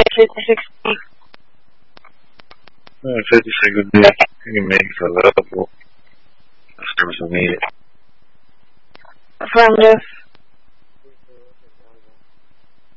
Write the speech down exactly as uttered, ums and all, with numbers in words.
fifty-six B. Uh, fifty-six would be any makes available. Service will need it. Affirmative.